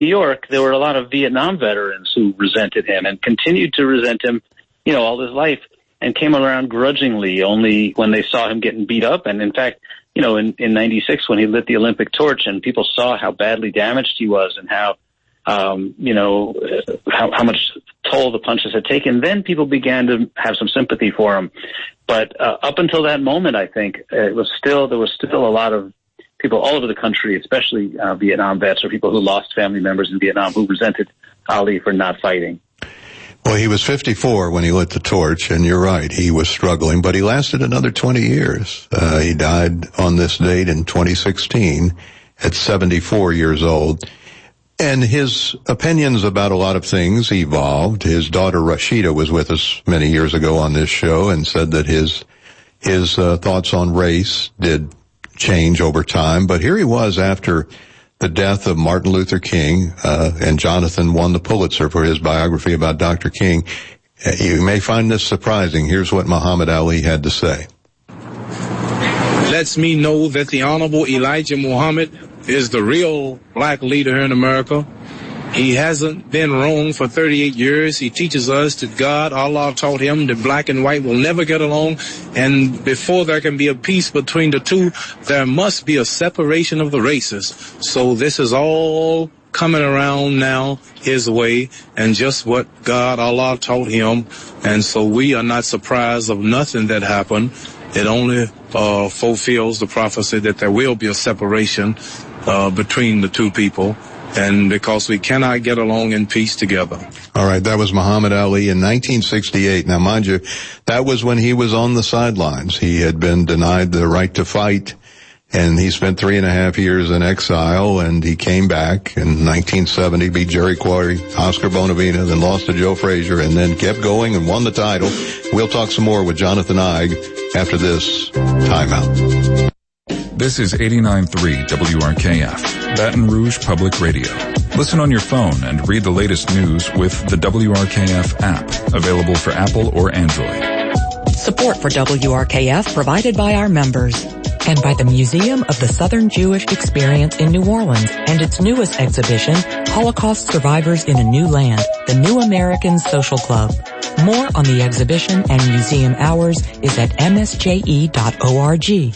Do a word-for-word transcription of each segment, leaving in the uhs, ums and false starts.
New York, there were a lot of Vietnam veterans who resented him and continued to resent him, you know, all his life, and came around grudgingly only when they saw him getting beat up. And in fact, you know, in, in ninety-six, when he lit the Olympic torch and people saw how badly damaged he was and how, um, you know, how, how much toll the punches had taken, then people began to have some sympathy for him. But uh, up until that moment, I think it was still, there was still a lot of people all over the country, especially uh, Vietnam vets or people who lost family members in Vietnam, who resented Ali for not fighting. Well, he was fifty-four when he lit the torch, and you're right, he was struggling, but he lasted another twenty years. Uh, he died on this date in twenty sixteen at seventy-four years old. And his opinions about a lot of things evolved. His daughter Rashida was with us many years ago on this show and said that his his uh, thoughts on race did change over time. But here he was after the death of Martin Luther King, uh, and Jonathan won the Pulitzer for his biography about Doctor King. Uh, you may find this surprising. Here's what Muhammad Ali had to say. Lets me know that the Honorable Elijah Muhammad is the real black leader here in America. He hasn't been wrong for thirty-eight years. He teaches us that God, Allah taught him that black and white will never get along. And before there can be a peace between the two, there must be a separation of the races. So this is all coming around now his way and just what God, Allah taught him. And so we are not surprised of nothing that happened. It only uh, fulfills the prophecy that there will be a separation uh, between the two people. And because we cannot get along in peace together. All right, that was Muhammad Ali in nineteen sixty-eight. Now, mind you, that was when he was on the sidelines. He had been denied the right to fight, and he spent three and a half years in exile, and he came back in nineteen seventy, beat Jerry Quarry, Oscar Bonavena, then lost to Joe Frazier, and then kept going and won the title. We'll talk some more with Jonathan Eig after this timeout. This is eighty-nine point three W R K F, Baton Rouge Public Radio. Listen on your phone and read the latest news with the W R K F app, available for Apple or Android. Support for W R K F provided by our members and by the Museum of the Southern Jewish Experience in New Orleans and its newest exhibition, Holocaust Survivors in a New Land, the New American Social Club. More on the exhibition and museum hours is at m s j e dot org.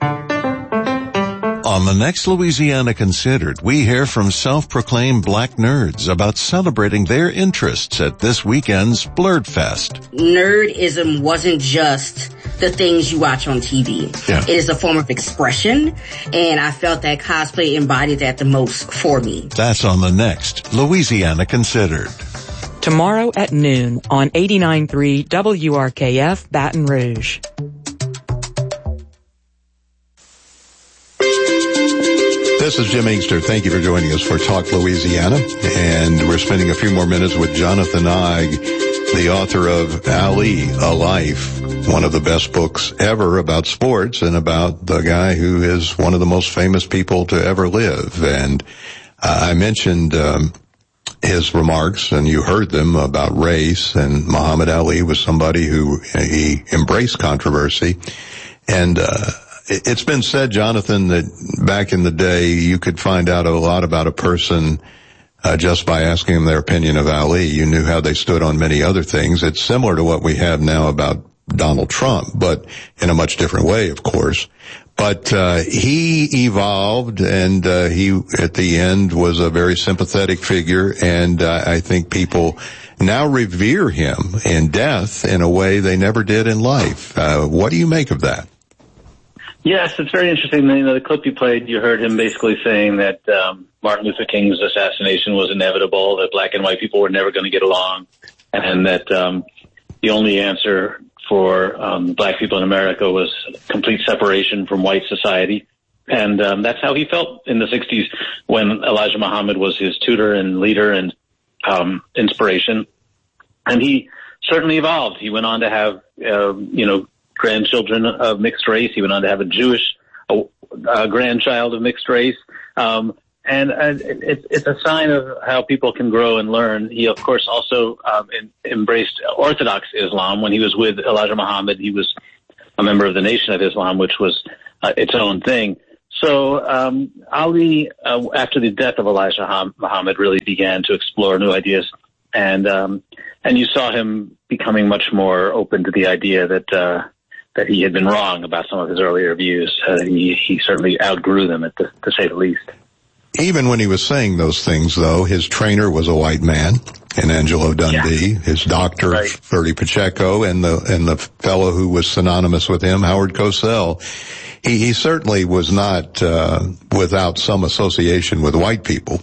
On the next Louisiana Considered, we hear from self-proclaimed black nerds about celebrating their interests at this weekend's Blurred Fest. Nerdism wasn't just the things you watch on T V. Yeah. It is a form of expression, and I felt that cosplay embodied that the most for me. That's on the next Louisiana Considered. Tomorrow at noon on eighty-nine point three W R K F Baton Rouge. This is Jim Inkster. Thank you for joining us for Talk Louisiana. And we're spending a few more minutes with Jonathan Eig, the author of Ali, A Life, one of the best books ever about sports and about the guy who is one of the most famous people to ever live. And uh, I mentioned um, his remarks, and you heard them, about race, and Muhammad Ali was somebody who he embraced controversy. And uh it's been said, Jonathan, that back in the day you could find out a lot about a person uh, just by asking them their opinion of Ali. You knew how they stood on many other things. It's similar to what we have now about Donald Trump, but in a much different way, of course. But uh he evolved, and uh he, at the end, was a very sympathetic figure, and uh, I think people now revere him in death in a way they never did in life. Uh what do you make of that? Yes, it's very interesting. You know, the clip you played, you heard him basically saying that um, Martin Luther King's assassination was inevitable, that black and white people were never going to get along, and that um, the only answer for um, black people in America was complete separation from white society. And um, that's how he felt in the sixties when Elijah Muhammad was his tutor and leader and um, inspiration. And he certainly evolved. He went on to have, uh, you know, grandchildren of mixed race. He went on to have a Jewish a, a grandchild of mixed race. Um, and uh, it, it's a sign of how people can grow and learn. He, of course, also um, in, embraced Orthodox Islam. When he was with Elijah Muhammad, he was a member of the Nation of Islam, which was uh, its own thing. So um, Ali, uh, after the death of Elijah Muhammad, really began to explore new ideas, and um, and you saw him becoming much more open to the idea that uh, that he had been wrong about some of his earlier views. Uh, he, he certainly outgrew them, at the, to say the least. Even when he was saying those things, though, his trainer was a white man in Angelo Dundee, yeah. His doctor, right. Ferdy Pacheco, and the and the fellow who was synonymous with him, Howard Cosell. He, he certainly was not uh, without some association with white people.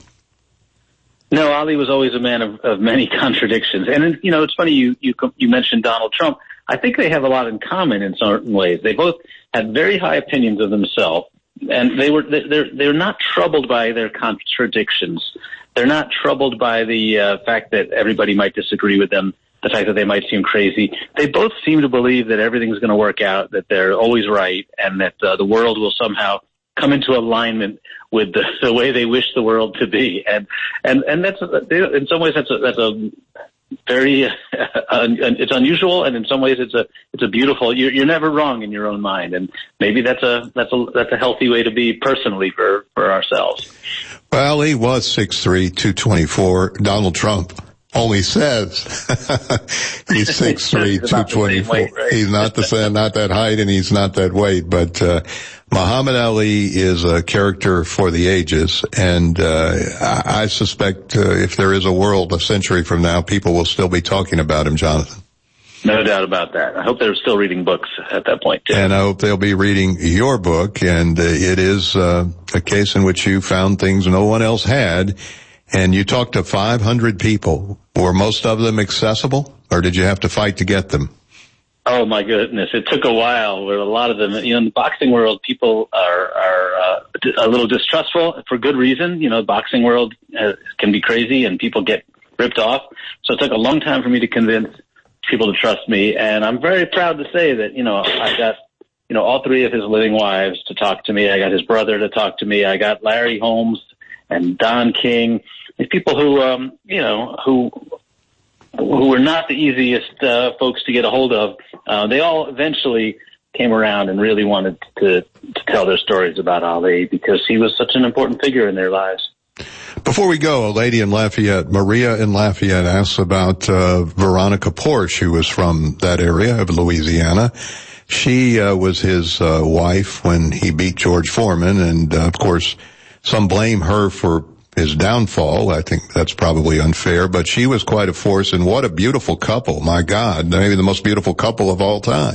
No, Ali was always a man of, of many contradictions. And, you know, it's funny you, you you mentioned Donald Trump. I think they have a lot in common in certain ways. They both had very high opinions of themselves, and they were they're they're not troubled by their contradictions. They're not troubled by the uh, fact that everybody might disagree with them, the fact that they might seem crazy. They both seem to believe that everything's going to work out, that they're always right, and that uh, the world will somehow come into alignment with the, the way they wish the world to be. And and and that's in some ways that's a, that's a very uh, it's unusual, and in some ways it's a it's a beautiful. You're, you're never wrong in your own mind, and maybe that's a that's a that's a healthy way to be personally for for ourselves. Well, he was six three, two twenty-four. Donald Trump only says he's six three, two twenty-four. Weight, right? He's not the same, not that height, and he's not that weight. But uh, Muhammad Ali is a character for the ages, and uh, I, I suspect uh, if there is a world a century from now, people will still be talking about him, Jonathan. No doubt about that. I hope they're still reading books at that point, too. And I hope they'll be reading your book, and uh, it is uh, a case in which you found things no one else had, and you talked to five hundred people. Were most of them accessible, or did you have to fight to get them? Oh, my goodness. It took a while. Where a lot of them, you know, in the boxing world, people are, are uh, a little distrustful for good reason. You know, the boxing world uh, can be crazy, and people get ripped off. So it took a long time for me to convince people to trust me, and I'm very proud to say that, you know, I got, you know, all three of his living wives to talk to me. I got his brother to talk to me. I got Larry Holmes and Don King, these people who, um, you know, who who were not the easiest uh, folks to get a hold of. Uh, they all eventually came around and really wanted to, to tell their stories about Ali because he was such an important figure in their lives. Before we go, a lady in Lafayette, Maria in Lafayette, asks about uh, Veronica Porsche, who was from that area of Louisiana. She uh, was his uh, wife when he beat George Foreman, and uh, of course, some blame her for his downfall. I think that's probably unfair, but she was quite a force, and what a beautiful couple. My God, maybe the most beautiful couple of all time.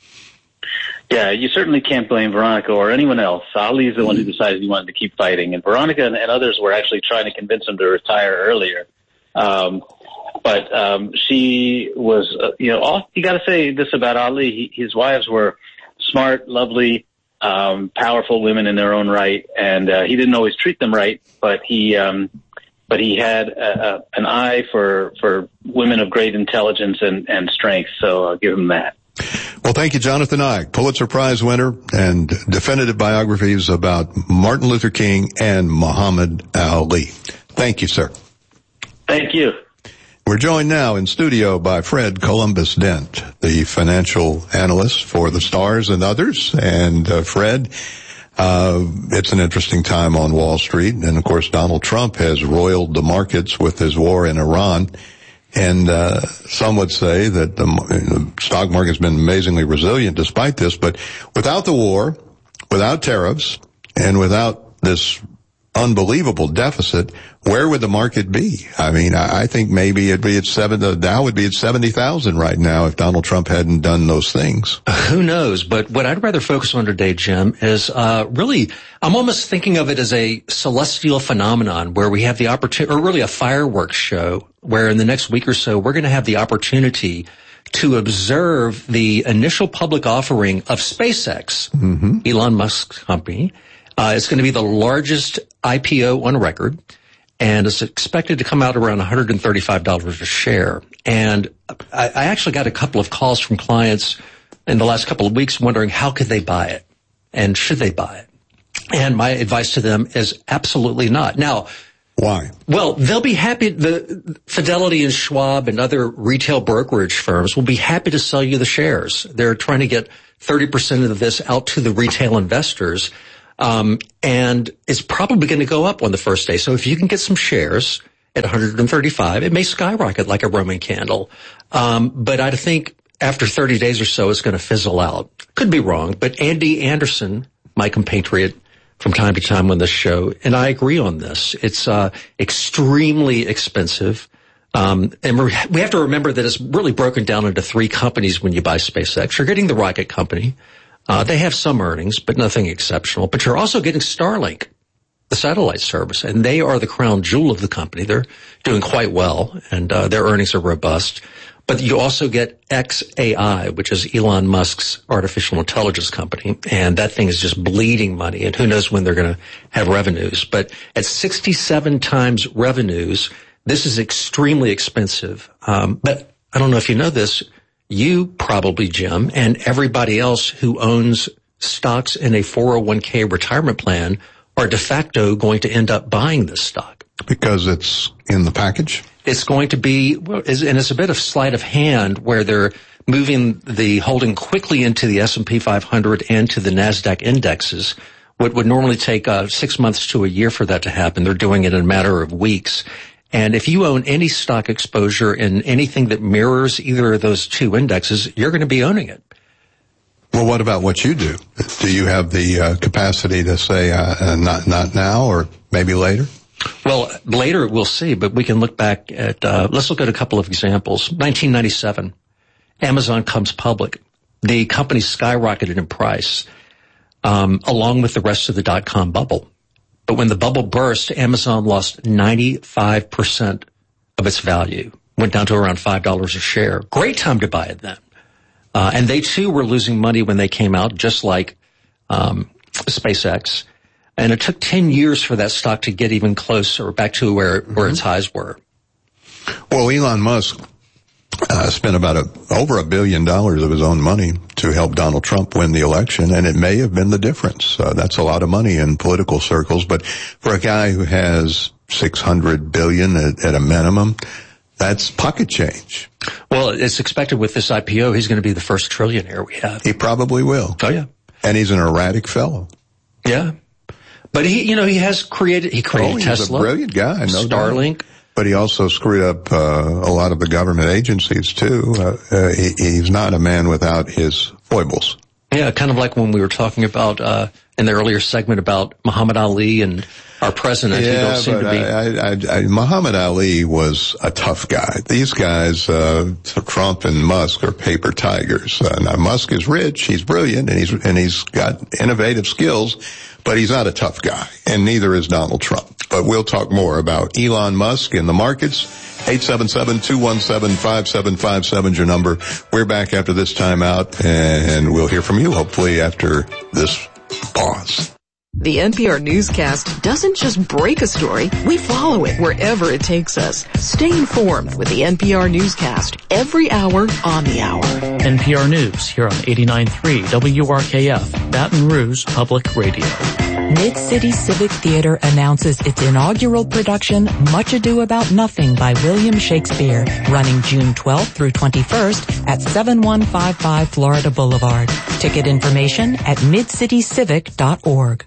Yeah, you certainly can't blame Veronica or anyone else. Ali's the one who decided he wanted to keep fighting, and Veronica and, and others were actually trying to convince him to retire earlier. Um, but um, she was, uh, you know, all, you got to say this about Ali. He, his wives were smart, lovely, um, powerful women in their own right, and uh, he didn't always treat them right, but he, um, but he had a, a, an eye for for women of great intelligence and, and strength. So I'll give him that. Well, thank you, Jonathan Eich, Pulitzer Prize winner, and definitive biographies about Martin Luther King and Muhammad Ali. Thank you, sir. Thank you. We're joined now in studio by Fred Columbus Dent, the financial analyst for the Stars and others. And uh, Fred, uh, it's an interesting time on Wall Street. And, of course, Donald Trump has roiled the markets with his war in Iran. And uh some would say that the, the stock market has been amazingly resilient despite this. But without the war, without tariffs, and without this unbelievable deficit, where would the market be? I mean, I, I think maybe it'd be at seven. The Dow would be at seventy thousand right now if Donald Trump hadn't done those things. Who knows? But what I'd rather focus on today, Jim, is uh really, I'm almost thinking of it as a celestial phenomenon where we have the opportunity, or really a fireworks show, where in the next week or so we're going to have the opportunity to observe the initial public offering of SpaceX, mm-hmm. Elon Musk's company. Uh, it's going to be the largest I P O on record, and it's expected to come out around one hundred thirty-five dollars a share. And I, I actually got a couple of calls from clients in the last couple of weeks wondering how could they buy it and should they buy it. And my advice to them is absolutely not. Now, why? Well, they'll be happy. The Fidelity and Schwab and other retail brokerage firms will be happy to sell you the shares. They're trying to get thirty percent of this out to the retail investors. Um, and it's probably going to go up on the first day. So if you can get some shares at one hundred thirty-five, it may skyrocket like a Roman candle. Um, but I think after thirty days or so, it's going to fizzle out. Could be wrong, but Andy Anderson, my compatriot from time to time on this show, and I agree on this. It's uh, extremely expensive. Um, and we're, we have to remember that it's really broken down into three companies when you buy SpaceX. You're getting the rocket company. Uh, they have some earnings, but nothing exceptional. But you're also getting Starlink, the satellite service, and they are the crown jewel of the company. They're doing quite well, and uh, their earnings are robust. But you also get X A I, which is Elon Musk's artificial intelligence company, and that thing is just bleeding money, and who knows when they're going to have revenues. But at sixty-seven times revenues, this is extremely expensive. Um, but I don't know if you know this. You probably, Jim, and everybody else who owns stocks in a four oh one k retirement plan are de facto going to end up buying this stock. Because it's in the package? It's going to be, and it's a bit of sleight of hand where they're moving the holding quickly into the S and P five hundred and to the NASDAQ indexes. What would normally take uh, six months to a year for that to happen, they're doing it in a matter of weeks. And if you own any stock exposure in anything that mirrors either of those two indexes, you're going to be owning it. Well, what about what you do? Do you have the uh, capacity to say uh, not not now or maybe later? Well, later we'll see, but we can look back at, uh, let's look at a couple of examples. nineteen ninety-seven, Amazon comes public. The company skyrocketed in price, um, along with the rest of the dot-com bubble. But when the bubble burst, Amazon lost ninety-five percent of its value, went down to around five dollars a share. Great time to buy it then. Uh, and they too were losing money when they came out, just like, um, SpaceX. And it took ten years for that stock to get even closer back to where, mm-hmm. where its highs were. Well, Elon Musk uh, spent about a, over a billion dollars of his own money to help Donald Trump win the election, and it may have been the difference. Uh, that's a lot of money in political circles, but for a guy who has six hundred billion at, at a minimum, that's pocket change. Well, it's expected with this I P O, he's going to be the first trillionaire we have. He probably will. Oh, yeah. And he's an erratic fellow. Yeah. But he, you know, he has created, he created oh, he's Tesla. He's a brilliant guy, no Starlink. doubt. But he also screwed up uh, a lot of the government agencies, too. Uh, uh, he, he's not a man without his foibles. Yeah, kind of like when we were talking about uh in the earlier segment about Muhammad Ali and our president. Yeah, he don't seem but to be. I, I, I, Muhammad Ali was a tough guy. These guys, uh Trump and Musk, are paper tigers. Uh, now Musk is rich, he's brilliant, and he's and he's got innovative skills, but he's not a tough guy, and neither is Donald Trump. But we'll talk more about Elon Musk in the markets. eight seven seven, two one seven, five seven five seven is your number. We're back after this timeout, and we'll hear from you, hopefully, after this pause. The N P R newscast doesn't just break a story, we follow it wherever it takes us. Stay informed with the N P R newscast every hour on the hour. N P R News here on eighty-nine point three W R K F, Baton Rouge Public Radio. Mid-City Civic Theater announces its inaugural production, Much Ado About Nothing by William Shakespeare, running June twelfth through twenty-first at seventy-one fifty-five Florida Boulevard. Ticket information at mid city civic dot org.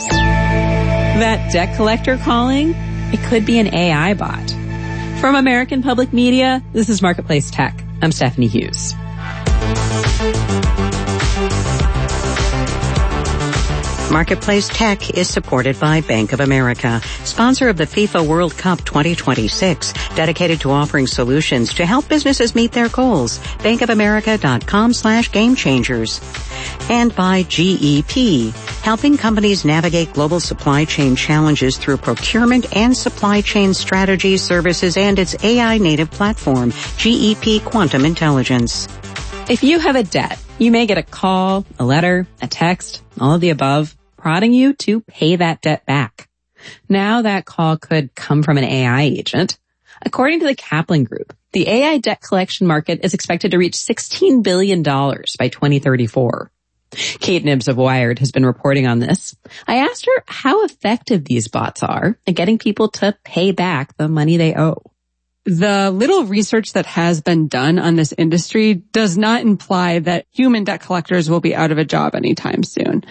That debt collector calling? It could be an A I bot. From American Public Media, this is Marketplace Tech. I'm Stephanie Hughes. Marketplace Tech is supported by Bank of America, sponsor of the FIFA World Cup twenty twenty-six, dedicated to offering solutions to help businesses meet their goals. bankofamerica.com slash game changers. And by G E P, helping companies navigate global supply chain challenges through procurement and supply chain strategy services and its A I native platform, G E P Quantum Intelligence. If you have a debt, you may get a call, a letter, a text, all of the above, prodding you to pay that debt back. Now that call could come from an A I agent. According to the Kaplan Group, the A I debt collection market is expected to reach sixteen billion dollars by twenty thirty-four. Kate Nibbs of Wired has been reporting on this. I asked her how effective these bots are at getting people to pay back the money they owe. The little research that has been done on this industry does not imply that human debt collectors will be out of a job anytime soon.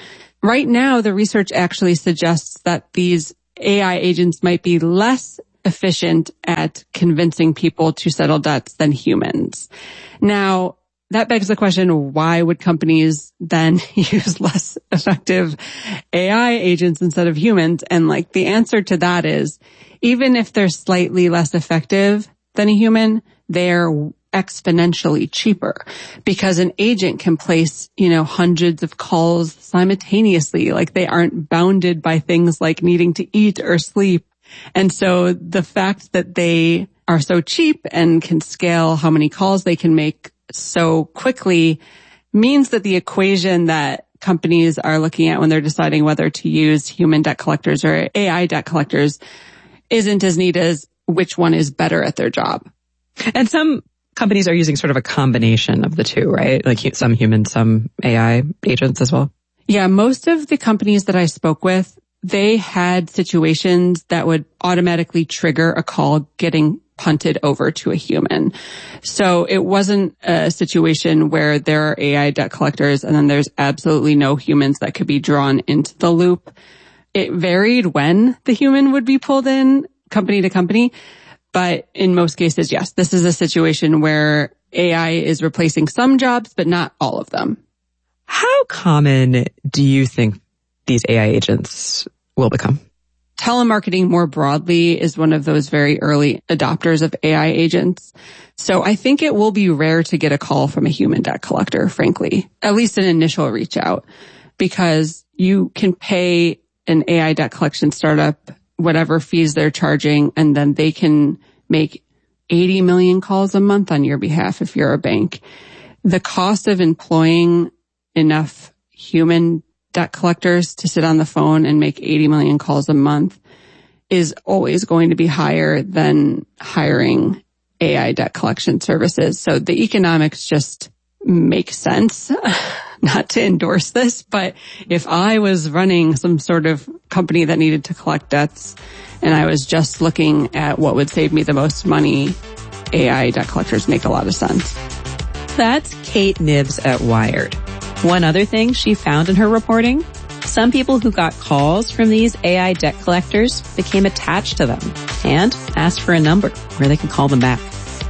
Right now, the research actually suggests that these A I agents might be less efficient at convincing people to settle debts than humans. Now, that begs the question, why would companies then use less effective A I agents instead of humans? And like the answer to that is, even if they're slightly less effective than a human, they're exponentially cheaper because an agent can place, you know, hundreds of calls simultaneously. Like they aren't bounded by things like needing to eat or sleep. And so the fact that they are so cheap and can scale how many calls they can make so quickly means that the equation that companies are looking at when they're deciding whether to use human debt collectors or A I debt collectors isn't as neat as which one is better at their job. And some companies are using sort of a combination of the two, right? Like some human, some A I agents as well. Yeah, most of the companies that I spoke with, they had situations that would automatically trigger a call getting punted over to a human. So it wasn't a situation where there are A I debt collectors and then there's absolutely no humans that could be drawn into the loop. It varied when the human would be pulled in, company to company. But in most cases, yes, this is a situation where A I is replacing some jobs, but not all of them. How common do you think these A I agents will become? Telemarketing more broadly is one of those very early adopters of A I agents. So I think it will be rare to get a call from a human debt collector, frankly, at least an initial reach out, because you can pay an A I debt collection startup whatever fees they're charging, and then they can make eighty million calls a month on your behalf if you're a bank. The cost of employing enough human debt collectors to sit on the phone and make eighty million calls a month is always going to be higher than hiring A I debt collection services. So the economics just make sense. Not to endorse this, but if I was running some sort of company that needed to collect debts and I was just looking at what would save me the most money, A I debt collectors make a lot of sense. That's Kate Nibbs at Wired. One other thing she found in her reporting, some people who got calls from these A I debt collectors became attached to them and asked for a number where they could call them back.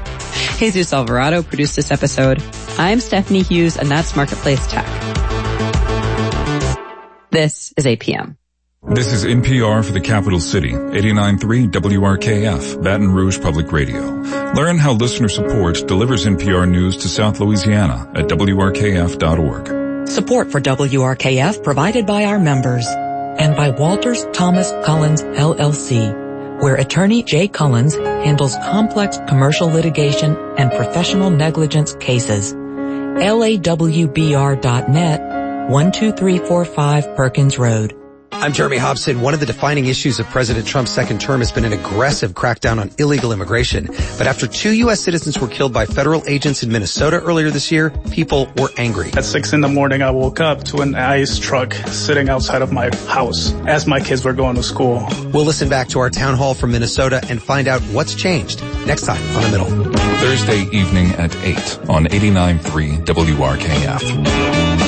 Jesus Alvarado produced this episode. I'm Stephanie Hughes, and that's Marketplace Tech. This is A P M. This is N P R for the capital city, eighty-nine point three W R K F, Baton Rouge Public Radio. Learn how listener support delivers N P R news to South Louisiana at W R K F dot org. Support for W R K F provided by our members and by Walters Thomas Collins, L L C, where attorney Jay Collins handles complex commercial litigation and professional negligence cases. L A W B R dot net, one two three four five Perkins Road. I'm Jeremy Hobson. One of the defining issues of President Trump's second term has been an aggressive crackdown on illegal immigration. But after two U S citizens were killed by federal agents in Minnesota earlier this year, people were angry. At six in the morning, I woke up to an ICE truck sitting outside of my house as my kids were going to school. We'll listen back to our town hall from Minnesota and find out what's changed next time on The Middle. Thursday evening at eight on eighty-nine point three W R K F.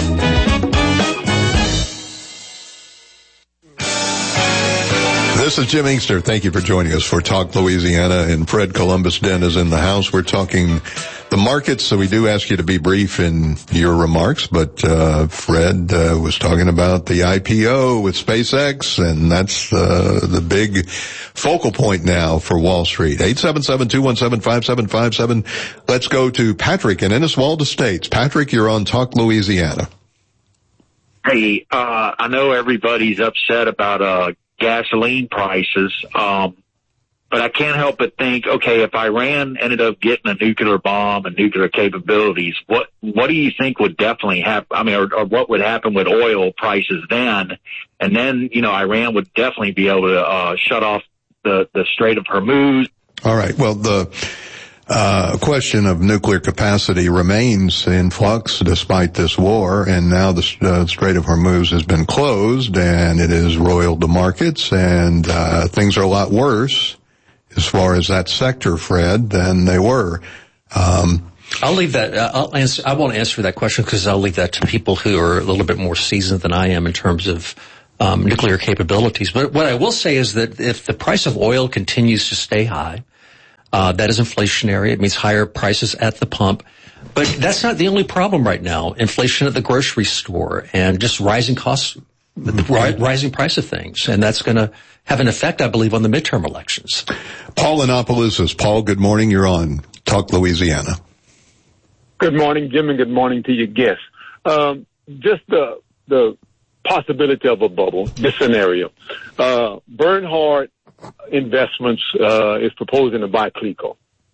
This is Jim Inkster. Thank you for joining us for Talk Louisiana, and Fred Columbus Den is in the house. We're talking the markets, so we do ask you to be brief in your remarks, but uh Fred uh, was talking about the I P O with SpaceX, and that's uh the big focal point now for Wall Street. eight seven seven, two one seven, five seven five seven. Let's go to Patrick in Inniswald Estates. Patrick, you're on Talk Louisiana. Hey, uh I know everybody's upset about uh gasoline prices, um, but I can't help but think, okay, if Iran ended up getting a nuclear bomb and nuclear capabilities, what what do you think would definitely happen? I mean, or, or what would happen with oil prices then? And then, you know, Iran would definitely be able to uh, shut off the, the Strait of Hormuz. All right. Well, the uh question of nuclear capacity remains in flux despite this war, and now the uh, Strait of Hormuz has been closed and it is roiled the markets, and uh things are a lot worse as far as that sector, Fred, than they were. Um I'll leave that. Uh, I'll answer. I won't answer that question because I'll leave that to people who are a little bit more seasoned than I am in terms of um, nuclear capabilities. But what I will say is that if the price of oil continues to stay high, uh, that is inflationary. It means higher prices at the pump. But that's not the only problem right now. Inflation at the grocery store and just rising costs, the rising price of things, and that's going to have an effect, I believe, on the midterm elections. Paul in Opelousas. Paul, good morning. You're on Talk Louisiana. Good morning, Jim, and good morning to your guests. Um, just the the possibility of a bubble, this scenario. Uh, Bernhard Investments uh, is proposing to buy Cleco.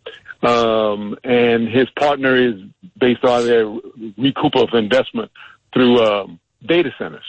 Um, and his partner is based on their recoup of investment through um, data centers.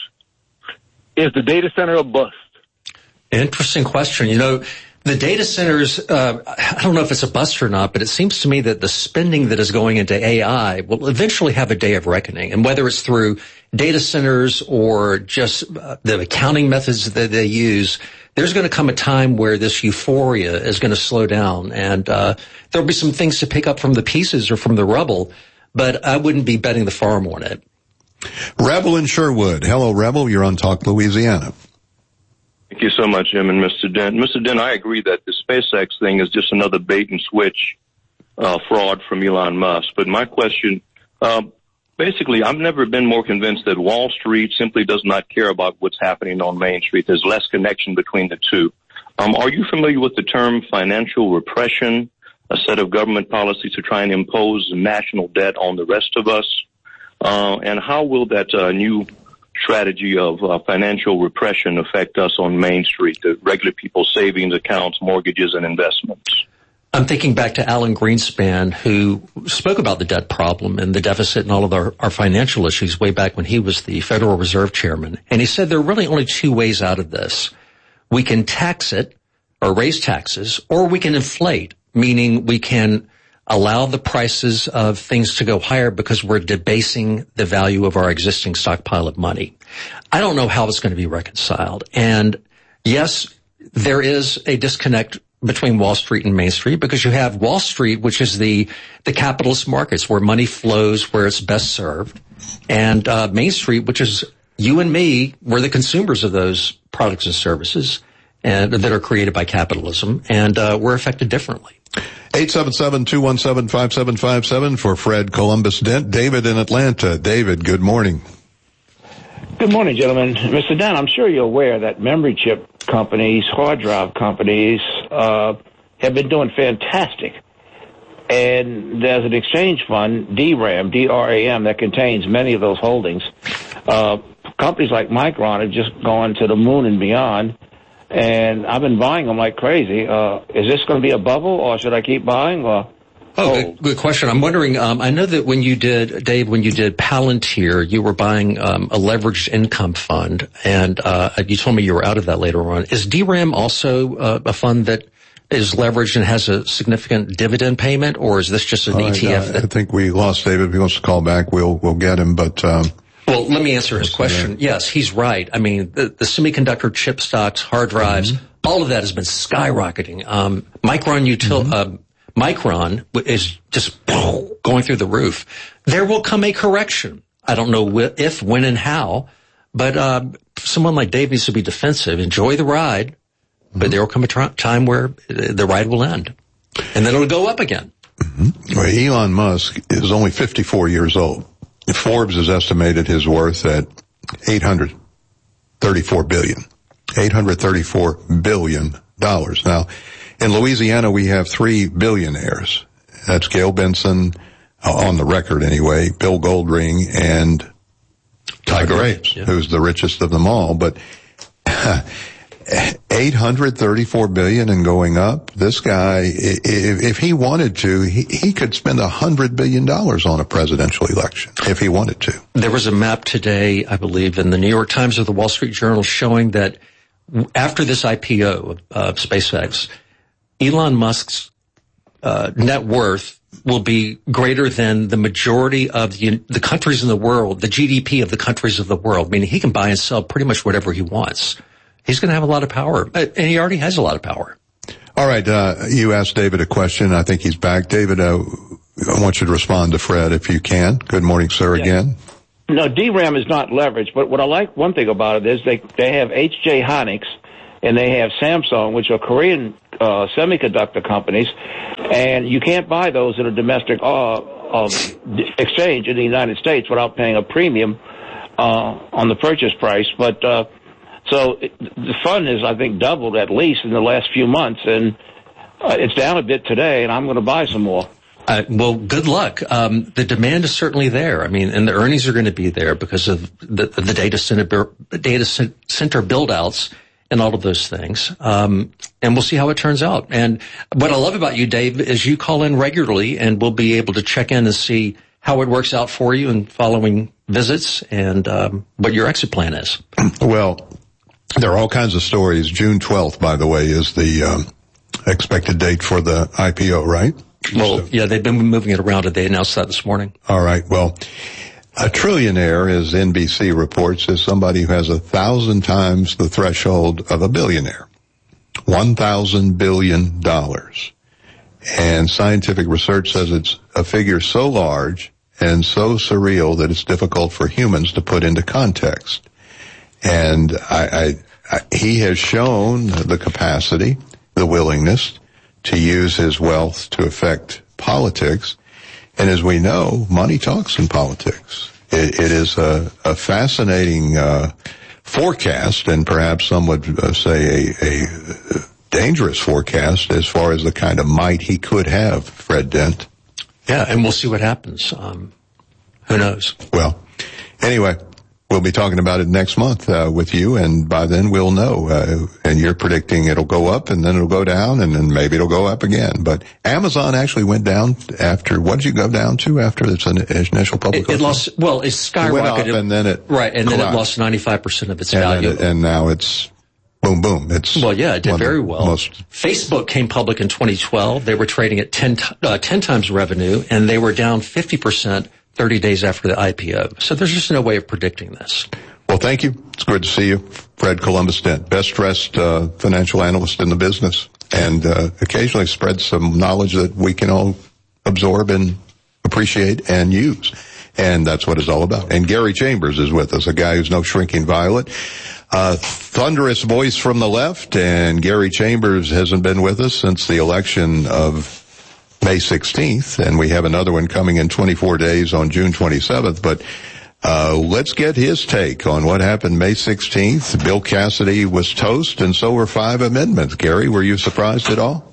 Is the data center a bust? Interesting question. You know, the data centers, uh, I don't know if it's a bust or not, but it seems to me that the spending that is going into A I will eventually have a day of reckoning. And whether it's through data centers or just uh, the accounting methods that they use, there's going to come a time where this euphoria is going to slow down. And uh, there'll be some things to pick up from the pieces or from the rubble, but I wouldn't be betting the farm on it. Rebel in Sherwood. Hello, Rebel. You're on Talk Louisiana. Thank you so much, Jim and Mister Dent. Mister Dent, I agree that the SpaceX thing is just another bait and switch uh, fraud from Elon Musk. But my question, uh, basically, I've never been more convinced that Wall Street simply does not care about what's happening on Main Street. There's less connection between the two. Um, are you familiar with the term financial repression, a set of government policies to try and impose national debt on the rest of us? Uh, and how will that uh, new strategy of uh, financial repression affect us on Main Street, the regular people's savings accounts, mortgages, and investments? I'm thinking back to Alan Greenspan, who spoke about the debt problem and the deficit and all of our, our financial issues way back when he was the Federal Reserve Chairman. And he said there are really only two ways out of this. We can tax it or raise taxes, or we can inflate, meaning we can allow the prices of things to go higher because we're debasing the value of our existing stockpile of money. I don't know how it's going to be reconciled. And yes, there is a disconnect between Wall Street and Main Street because you have Wall Street, which is the, the capitalist markets where money flows where it's best served. And, uh, Main Street, which is you and me, we're the consumers of those products and services and that are created by capitalism. And, uh, we're affected differently. eight seven seven, two one seven, five seven five seven for Fred Columbus Dent. David in Atlanta. David, good morning. Good morning, gentlemen. Mister Dent, I'm sure you're aware that memory chip companies, hard drive companies, uh, have been doing fantastic. And there's an exchange fund, D RAM, D R A M, that contains many of those holdings. Uh, companies like Micron have just gone to the moon and beyond. And I've been buying them like crazy. Uh, is this going to be a bubble, or should I keep buying? Or oh, good, good question. I'm wondering. Um, I know that when you did, Dave, when you did Palantir, you were buying um, a leveraged income fund, and uh, you told me you were out of that later on. Is D RAM also uh, a fund that is leveraged and has a significant dividend payment, or is this just an uh, E T F? I, that- I think we lost David. If he wants to call back, we'll we'll get him. But um, Well, let me answer his question. Yes, he's right. I mean, the, the semiconductor chip stocks, hard drives, mm-hmm. all of that has been skyrocketing. Um, Micron util, mm-hmm. uh, Micron is just going through the roof. There will come a correction. I don't know if, when, and how, but uh, someone like Dave needs to be defensive. Enjoy the ride, mm-hmm. but there will come a tr- time where the ride will end, and then it'll go up again. Mm-hmm. Well, Elon Musk is only fifty-four years old. Forbes has estimated his worth at eight hundred thirty-four billion dollars. eight hundred thirty-four billion dollars. Now, in Louisiana, we have three billionaires. That's Gail Benson, uh, on the record anyway, Bill Goldring, and Tiger Apes, yeah. who's the richest of them all. But eight hundred thirty-four billion dollars and going up. This guy, if, if he wanted to, he, he could spend one hundred billion dollars on a presidential election if he wanted to. There was a map today, I believe, in the New York Times or the Wall Street Journal showing that after this I P O of uh, SpaceX, Elon Musk's uh, net worth will be greater than the majority of the, the countries in the world, the G D P of the countries of the world, meaning he can buy and sell pretty much whatever he wants. He's going to have a lot of power, and he already has a lot of power. All right, uh, you asked David a question. I think he's back. David, uh, I want you to respond to Fred if you can. Good morning, sir, yeah. again. No, D RAM is not leveraged, but what I like, one thing about it is they, they have H J Hynix and they have Samsung, which are Korean uh, semiconductor companies, and you can't buy those in a domestic uh, uh, exchange in the United States without paying a premium uh, on the purchase price. But uh, so it, the fund is, I think, doubled at least in the last few months, and uh, it's down a bit today, and I'm going to buy some more. Uh, well, good luck. Um, the demand is certainly there. I mean, and the earnings are going to be there because of the, the data center, data center build-outs and all of those things. Um, and we'll see how it turns out. And what I love about you, Dave, is you call in regularly, and we'll be able to check in and see how it works out for you in following visits and um, what your exit plan is. Well, there are all kinds of stories. June twelfth, by the way, is the um, expected date for the I P O, right? Well, so, yeah, they've been moving it around, and they announced that this morning. All right. Well, a trillionaire, as N B C reports, is somebody who has a thousand times the threshold of a billionaire. One thousand billion dollars. And scientific research says it's a figure so large and so surreal that it's difficult for humans to put into context. And I, I, I he has shown the capacity, the willingness to use his wealth to affect politics. And as we know, money talks in politics. It, it is a, a fascinating uh, forecast, and perhaps some would uh, say a, a dangerous forecast as far as the kind of might he could have, Fred Dent. Yeah, and we'll see what happens. Um, who knows? Well, anyway, we'll be talking about it next month uh, with you, and by then we'll know. Uh, and you're predicting it'll go up, and then it'll go down, and then maybe it'll go up again. But Amazon actually went down after, what did you go down to after its initial public? It, it lost, well, it skyrocketed. It went up, and then it Right, and collapsed. then it lost ninety-five percent of its and value. It, and now it's boom, boom. It's Well, yeah, it did very well. Most... Facebook came public in twenty twelve. They were trading at ten, uh, ten times revenue, and they were down fifty percent thirty days after the I P O. So there's just no way of predicting this. Well, thank you. It's good to see you. Fred Columbus Dent, best dressed uh, financial analyst in the business, and uh, occasionally spreads some knowledge that we can all absorb and appreciate and use. And that's what it's all about. And Gary Chambers is with us, a guy who's no shrinking violet. Uh, thunderous voice from the left, and Gary Chambers hasn't been with us since the election of May sixteenth, and we have another one coming in twenty-four days on June twenty-seventh, but Uh, let's get his take on what happened May sixteenth. Bill Cassidy was toast, and so were five amendments. Gary, were you surprised at all?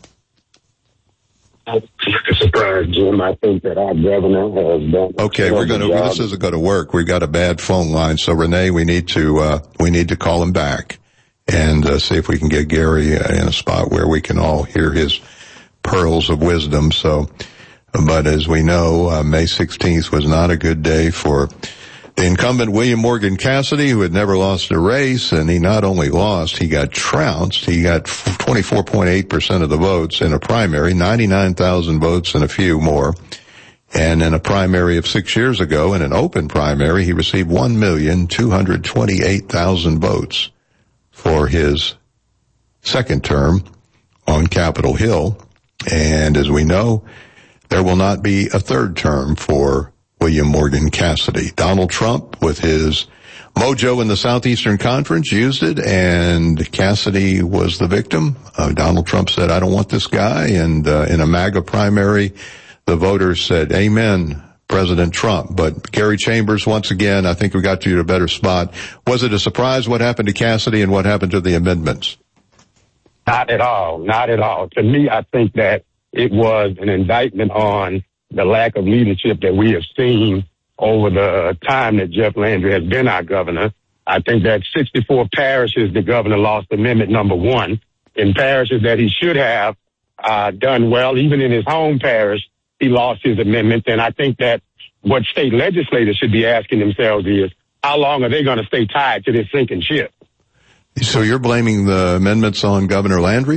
I'm surprised, Jim. I think that our governor has done. Okay, we're going to. This isn't going to work. We've got a bad phone line, so Renee, we need to uh, we need to call him back and uh, see if we can get Gary uh, in a spot where we can all hear his pearls of wisdom. So, but as we know, uh, May sixteenth was not a good day for the incumbent William Morgan Cassidy, who had never lost a race, and he not only lost, he got trounced. He got twenty-four point eight percent of the votes in a primary, ninety-nine thousand votes and a few more. And in a primary of six years ago, in an open primary, he received one million two hundred twenty-eight thousand votes for his second term on Capitol Hill. And as we know, there will not be a third term for William Morgan Cassidy. Donald Trump, with his mojo in the Southeastern Conference, used it, and Cassidy was the victim. Uh, Donald Trump said, I don't want this guy, and uh, in a MAGA primary, the voters said, amen, President Trump. But Gary Chambers, once again, I think we got you to a better spot. Was it a surprise what happened to Cassidy and what happened to the amendments? Not at all. Not at all. To me, I think that it was an indictment on the lack of leadership that we have seen over the time that Jeff Landry has been our governor. I think that sixty-four parishes, the governor lost amendment number one. In parishes that he should have uh, done well, even in his home parish, he lost his amendment. And I think that what state legislators should be asking themselves is, how long are they going to stay tied to this sinking ship? So you're blaming the amendments on Governor Landry?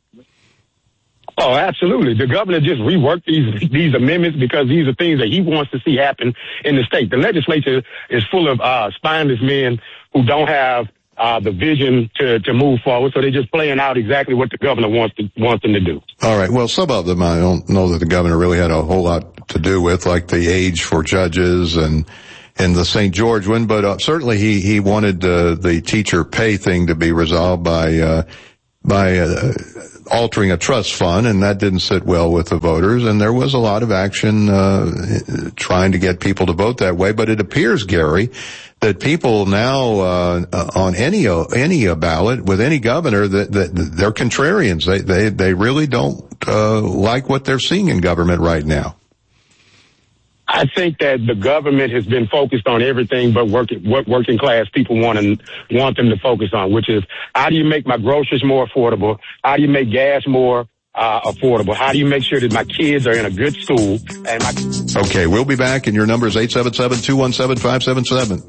Oh, absolutely. The governor just reworked these these amendments because these are things that he wants to see happen in the state. The legislature is full of uh, spineless men who don't have uh, the vision to, to move forward. So they're just playing out exactly what the governor wants to, wants them to do. All right. Well, some of them I don't know that the governor really had a whole lot to do with, like the age for judges and, and the Saint George one, but uh, certainly he, he wanted uh, the teacher pay thing to be resolved by, uh, by, uh, altering a trust fund, and that didn't sit well with the voters, and there was a lot of action, uh, trying to get people to vote that way, but it appears, Gary, that people now, uh, on any, any ballot with any governor, that, that they're contrarians. They, they, they really don't, uh, like what they're seeing in government right now. I think that the government has been focused on everything but working, what working class people want and want them to focus on, which is how do you make my groceries more affordable? How do you make gas more uh, affordable? How do you make sure that my kids are in a good school? And my Okay, we'll be back, and your number is eight seven seven, two one seven, five seven seven.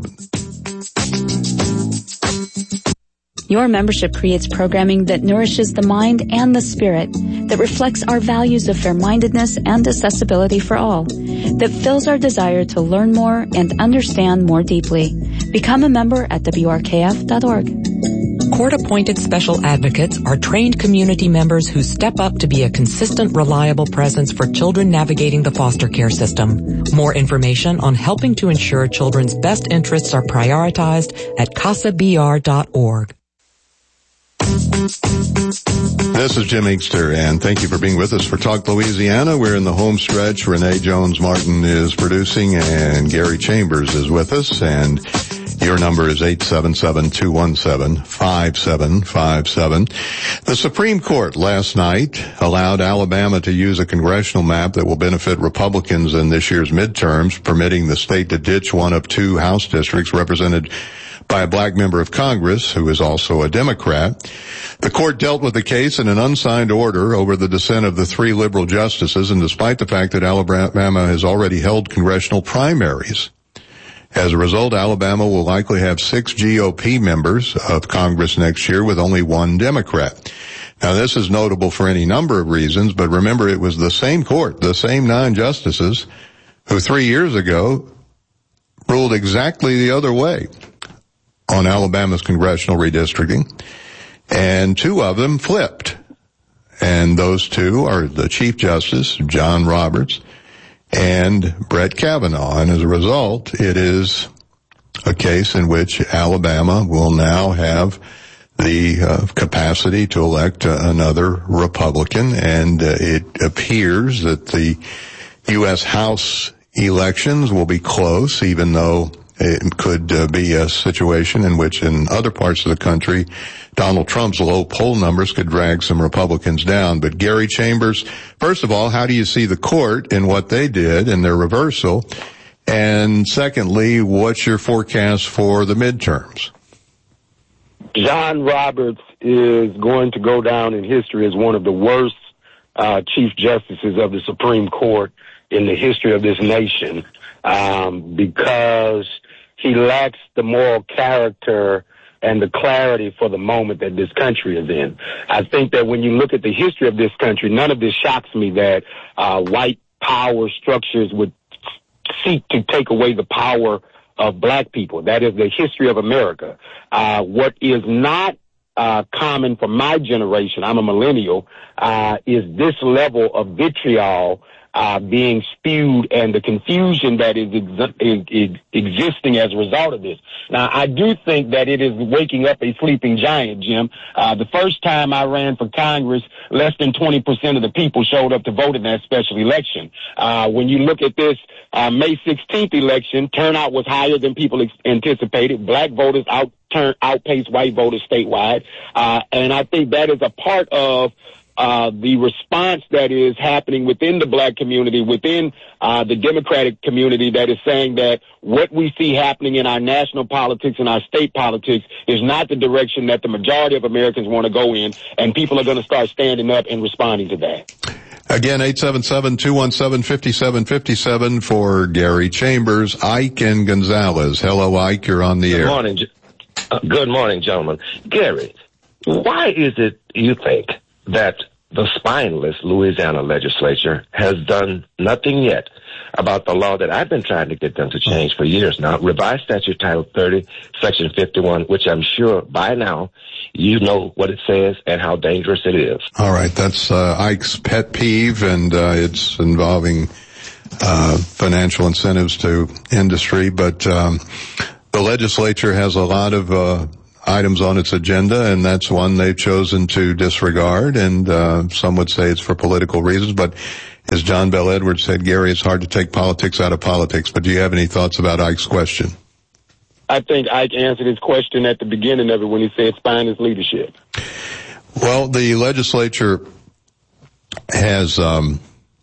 Your membership creates programming that nourishes the mind and the spirit, that reflects our values of fair-mindedness and accessibility for all, that fills our desire to learn more and understand more deeply. Become a member at W R K F dot org. Court-appointed special advocates are trained community members who step up to be a consistent, reliable presence for children navigating the foster care system. More information on helping to ensure children's best interests are prioritized at casa b r dot org. This is Jim Inkster, and thank you for being with us for Talk Louisiana. We're in the home stretch. Renee Jones-Martin is producing, and Gary Chambers is with us, and your number is eight seven seven, two one seven, five seven five seven. The Supreme Court last night allowed Alabama to use a congressional map that will benefit Republicans in this year's midterms, permitting the state to ditch one of two House districts represented by a black member of Congress who is also a Democrat. The court dealt with the case in an unsigned order over the dissent of the three liberal justices, and despite the fact that Alabama has already held congressional primaries. As a result, Alabama will likely have six G O P members of Congress next year with only one Democrat. Now, this is notable for any number of reasons, but remember, it was the same court, the same nine justices, who three years ago ruled exactly the other way on Alabama's congressional redistricting, and two of them flipped. And those two are the Chief Justice, John Roberts, and Brett Kavanaugh. And as a result, it is a case in which Alabama will now have the uh, capacity to elect uh, another Republican, and uh, it appears that the U S House elections will be close, even though it could uh, be a situation in which in other parts of the country, Donald Trump's low poll numbers could drag some Republicans down. But Gary Chambers, first of all, how do you see the court and what they did and their reversal? And secondly, what's your forecast for the midterms? John Roberts is going to go down in history as one of the worst uh, Chief Justices of the Supreme Court in the history of this nation, um, because he lacks the moral character and the clarity for the moment that this country is in. I think that when you look at the history of this country, none of this shocks me that uh, white power structures would seek to take away the power of black people. That is the history of America. Uh, what is not uh, common for my generation, I'm a millennial, uh, is this level of vitriol Uh, being spewed and the confusion that is, ex- is, is existing as a result of this. Now, I do think that it is waking up a sleeping giant, Jim. Uh, the first time I ran for Congress, less than twenty percent of the people showed up to vote in that special election. Uh, when you look at this uh, May sixteenth election, turnout was higher than people ex- anticipated. Black voters out turn outpaced white voters statewide. Uh, and I think that is a part of Uh, the response that is happening within the black community, within uh, the Democratic community, that is saying that what we see happening in our national politics and our state politics is not the direction that the majority of Americans want to go in, and people are going to start standing up and responding to that. Again, eight seven seven, two one seven, five seven five seven for Gary Chambers. Ike and Gonzalez. Hello, Ike. You're on the Good air. Morning, uh, good morning, gentlemen. Gary, why is it you think that the spineless Louisiana legislature has done nothing yet about the law that I've been trying to get them to change for years now. Revised Statute Title thirty, Section fifty-one, which I'm sure by now you know what it says and how dangerous it is. All right, that's uh, Ike's pet peeve, and uh, it's involving uh, financial incentives to industry. But um, the legislature has a lot of uh, items on its agenda, and that's one they've chosen to disregard, and uh, some would say it's for political reasons. But as John Bel Edwards said, Gary, it's hard to take politics out of politics. But do you have any thoughts about Ike's question? I think Ike answered his question at the beginning of it when he said spineless leadership. Well, the legislature has um,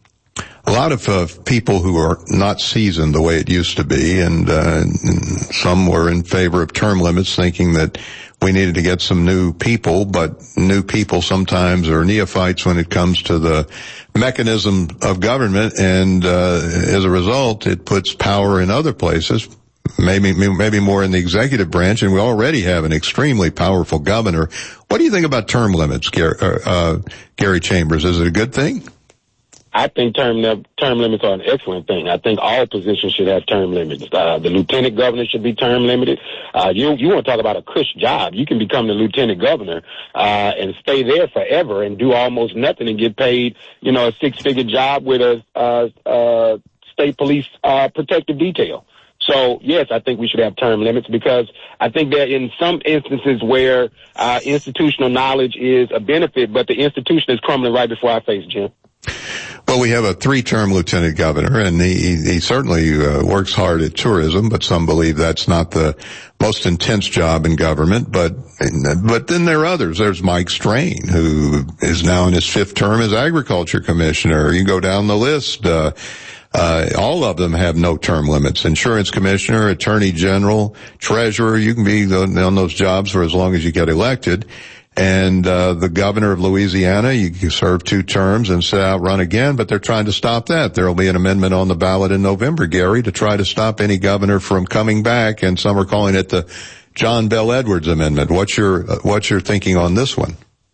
a lot of uh, people who are not seasoned the way it used to be, and, uh, and some were in favor of term limits, thinking that we needed to get some new people, but new people sometimes are neophytes when it comes to the mechanism of government, and uh, as a result, it puts power in other places. Maybe, maybe more in the executive branch, and we already have an extremely powerful governor. What do you think about term limits, Gary, uh, Gary Chambers? Is it a good thing? I think term term limits are an excellent thing. I think all positions should have term limits. Uh, the lieutenant governor should be term limited. Uh, you you want to talk about a cush job? You can become the lieutenant governor uh, and stay there forever and do almost nothing and get paid, you know, a six figure job with a uh, uh, state police uh, protective detail. So, yes, I think we should have term limits, because I think that in some instances where uh, institutional knowledge is a benefit, but the institution is crumbling right before our face, Jim. Well, we have a three-term lieutenant governor, and he, he certainly uh, works hard at tourism, but some believe that's not the most intense job in government. But but then there are others. There's Mike Strain, who is now in his fifth term as agriculture commissioner. You go down the list. Uh, Uh, all of them have no term limits. Insurance commissioner, attorney general, treasurer, you can be on those jobs for as long as you get elected. And, uh, the governor of Louisiana, you can serve two terms and sit out, run again, but they're trying to stop that. There'll be an amendment on the ballot in November, Gary, to try to stop any governor from coming back, and some are calling it the John Bel Edwards Amendment. What's your, uh, what's your thinking on this one?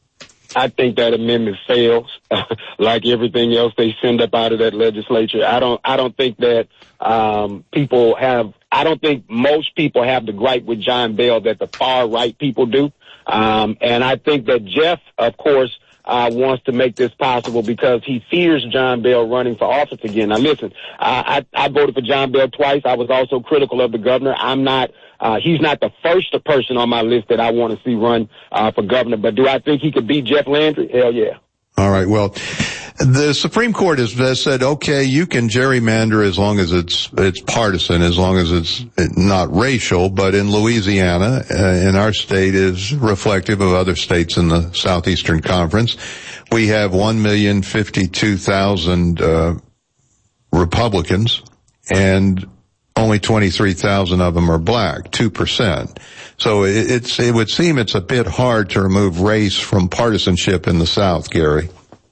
I think that amendment fails, like everything else they send up out of that legislature. I don't, I don't think that, um, people have, I don't think most people have the gripe with John Bel that the far right people do. Um, and I think that Jeff, of course, uh, wants to make this possible because he fears John Bel running for office again. Now listen, I, I, I voted for John Bel twice. I was also critical of the governor. I'm not, Uh, he's not the first person on my list that I want to see run uh, for governor. But do I think he could beat Jeff Landry? Hell yeah. All right. Well, the Supreme Court has, has said, okay, you can gerrymander as long as it's it's partisan, as long as it's not racial. But in Louisiana, uh, in our state, is reflective of other states in the Southeastern Conference. We have one million fifty-two thousand uh, Republicans, and only twenty-three thousand of them are black, two percent. So it, it's, it would seem it's a bit hard to remove race from partisanship in the South, Gary.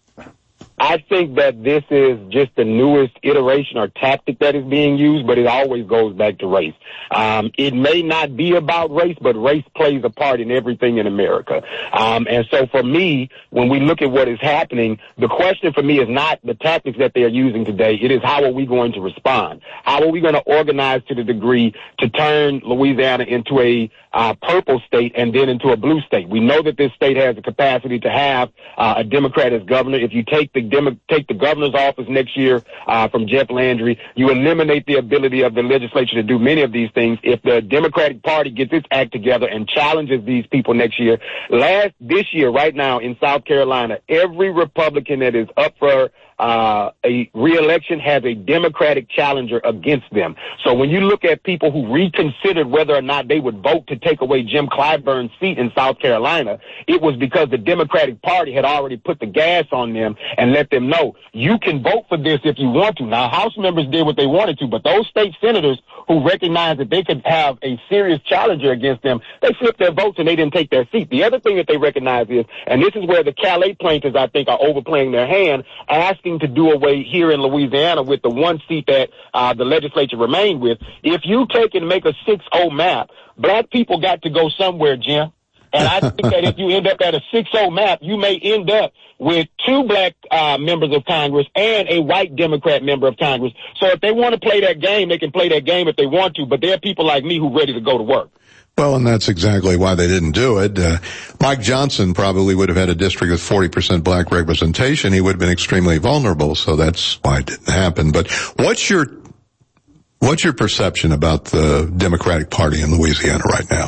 I think that this is just the newest iteration or tactic that is being used, but it always goes back to race. Um, it may not be about race, but race plays a part in everything in America. Um, and so for me, when we look at what is happening, the question for me is not the tactics that they are using today. It is how are we going to respond? How are we going to organize to the degree to turn Louisiana into a uh, purple state and then into a blue state? We know that this state has the capacity to have uh, a Democrat as governor. If you take the Demo- take the governor's office next year uh, from Jeff Landry, you eliminate the ability of the legislature to do many of these things. If the Democratic Party gets its act together and challenges these people next year, last this year, right now in South Carolina, every Republican that is up for uh a re-election has a Democratic challenger against them. So when you look at people who reconsidered whether or not they would vote to take away Jim Clyburn's seat in South Carolina, it was because the Democratic Party had already put the gas on them and let them know, you can vote for this if you want to. Now, House members did what they wanted to, but those state senators who recognized that they could have a serious challenger against them, they flipped their votes and they didn't take their seat. The other thing that they recognize is, and this is where the Calais plaintiffs, I think, are overplaying their hand, asking to do away here in Louisiana with the one seat that uh, the legislature remained with. If you take and make a six oh map, black people got to go somewhere, Jim. And I think that if you end up at a six oh map, you may end up with two black uh, members of Congress and a white Democrat member of Congress. So if they want to play that game, they can play that game if they want to, but there are people like me who are ready to go to work. Well, and that's exactly why they didn't do it. Uh, Mike Johnson probably would have had a district with forty percent black representation. He would have been extremely vulnerable, so that's why it didn't happen. But what's your, what's your perception about the Democratic Party in Louisiana right now?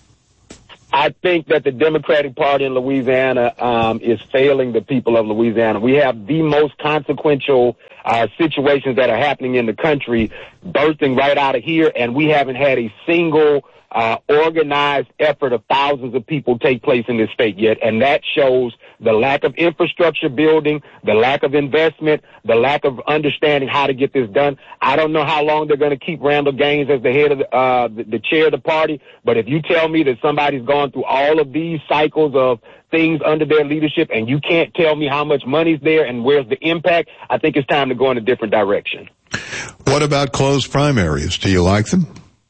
I think that the Democratic Party in Louisiana um, is failing the people of Louisiana. We have the most consequential uh, situations that are happening in the country bursting right out of here, and we haven't had a single uh, organized effort of thousands of people take place in this state yet, and that shows the lack of infrastructure building, the lack of investment, the lack of understanding how to get this done. I don't know how long they're going to keep Randall Gaines as the head of the, uh, the, the chair of the party, but if you tell me that somebody's gone through all of these cycles of things under their leadership and you can't tell me how much money's there and where's the impact, I think it's time to go in a different direction. What about closed primaries? Do you like them?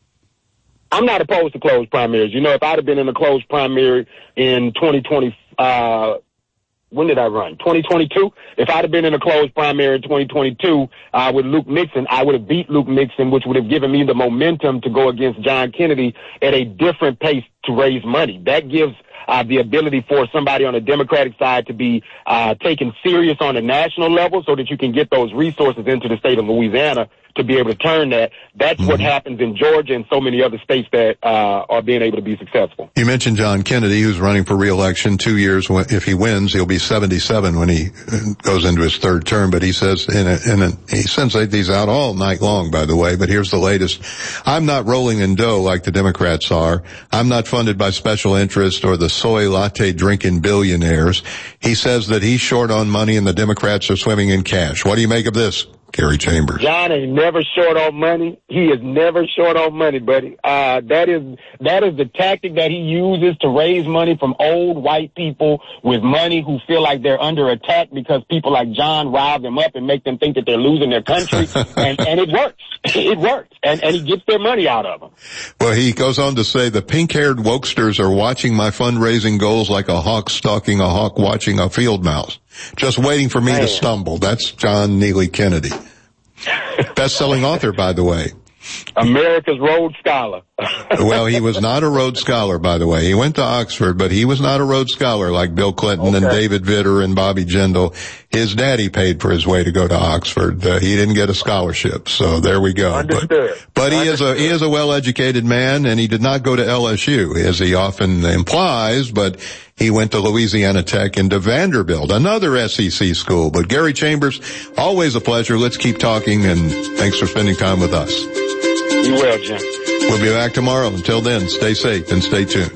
I'm not opposed to closed primaries. You know, if I'd have been in a closed primary in twenty twenty, uh, when did I run? twenty twenty-two? If I'd have been in a closed primary in twenty twenty-two uh, with Luke Nixon, I would have beat Luke Nixon, which would have given me the momentum to go against John Kennedy at a different pace to raise money. That gives uh, the ability for somebody on the Democratic side to be uh, taken serious on a national level so that you can get those resources into the state of Louisiana to be able to turn that. That's mm-hmm. what happens in Georgia and so many other states that uh, are being able to be successful. You mentioned John Kennedy, who's running for re-election two years. If he wins, he'll be seventy-seven when he goes into his third term. But he says, in a, in a, he sends these out all night long, by the way, but here's the latest. I'm not rolling in dough like the Democrats are. I'm not funded by special interest or the soy latte drinking billionaires. He says that he's short on money and the Democrats are swimming in cash. What do you make of this, Gary Chambers? John is never short on money. He is never short on money, buddy. Uh, that is, that is the tactic that he uses to raise money from old white people with money who feel like they're under attack because people like John rile them up and make them think that they're losing their country. and, and it works. It works. And, and he gets their money out of them. Well, he goes on to say the pink-haired wokesters are watching my fundraising goals like a hawk stalking a hawk watching a field mouse. Just waiting for me Man. to stumble. That's John Neely Kennedy. Best-selling author, by the way. America's Rhodes Scholar. Well, he was not a Rhodes Scholar, by the way. He went to Oxford, but he was not a Rhodes Scholar like Bill Clinton okay. and David Vitter and Bobby Jindal. His daddy paid for his way to go to Oxford. Uh, he didn't get a scholarship, so there we go. Understood. But, but he Understood. is a he is a well-educated man, and he did not go to L S U, as he often implies, but he went to Louisiana Tech and to Vanderbilt, another S E C school. But Gary Chambers, always a pleasure. Let's keep talking, and thanks for spending time with us. You will, Jim. We'll be back tomorrow. Until then, stay safe and stay tuned.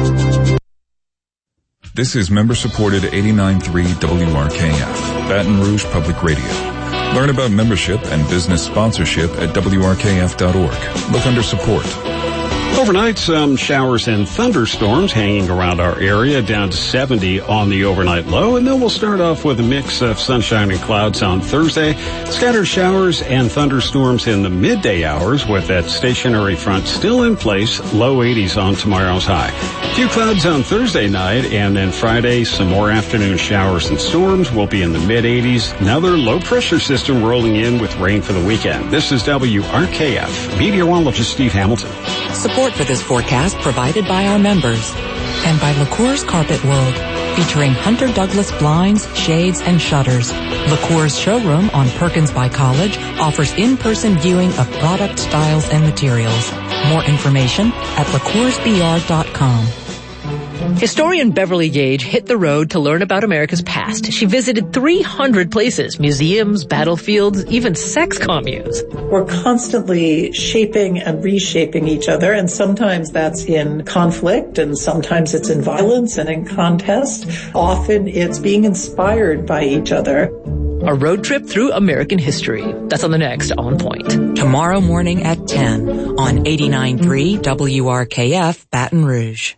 This is member-supported eighty-nine point three W R K F, Baton Rouge Public Radio. Learn about membership and business sponsorship at W R K F dot org. Look under support. Overnight, some showers and thunderstorms hanging around our area, down to seventy on the overnight low. And then we'll start off with a mix of sunshine and clouds on Thursday. Scattered showers and thunderstorms in the midday hours with that stationary front still in place. Low eighties on tomorrow's high. A few clouds on Thursday night, and then Friday, some more afternoon showers and storms will be in the mid eighties. Another low pressure system rolling in with rain for the weekend. This is W R K F. Meteorologist Steve Hamilton. Support for this forecast provided by our members and by LaCour's Carpet World, featuring Hunter Douglas blinds, shades, and shutters. LaCour's showroom on Perkins by College offers in-person viewing of product styles and materials. More information at la cours b r dot com. Historian Beverly Gage hit the road to learn about America's past. She visited three hundred places, museums, battlefields, even sex communes. We're constantly shaping and reshaping each other, and sometimes that's in conflict, and sometimes it's in violence and in contest. Often it's being inspired by each other. A road trip through American history. That's on the next On Point. Tomorrow morning at ten on eighty-nine point three W R K F Baton Rouge.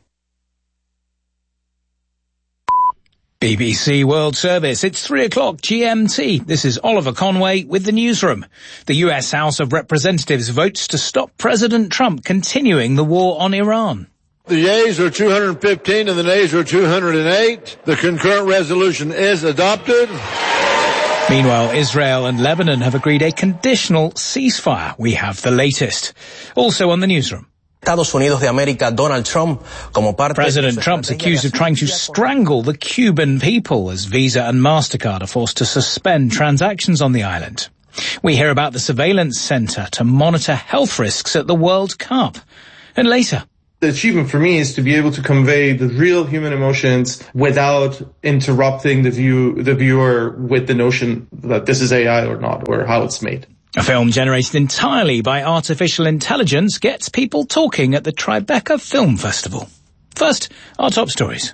B B C World Service. It's three o'clock G M T. This is Oliver Conway with the newsroom. The U S House of Representatives votes to stop President Trump continuing the war on Iran. The yeas are two hundred fifteen and the nays are two hundred eight. The concurrent resolution is adopted. Meanwhile, Israel and Lebanon have agreed a conditional ceasefire. We have the latest. Also on the newsroom. Estados Unidos de América, Donald Trump, como parte President Trump's accused of trying to strangle the Cuban people as Visa and MasterCard are forced to suspend transactions on the island. We hear about the surveillance center to monitor health risks at the World Cup. And later, the achievement for me is to be able to convey the real human emotions without interrupting the view, the viewer with the notion that this is A I or not, or how it's made. A film generated entirely by artificial intelligence gets people talking at the Tribeca Film Festival. First, our top stories.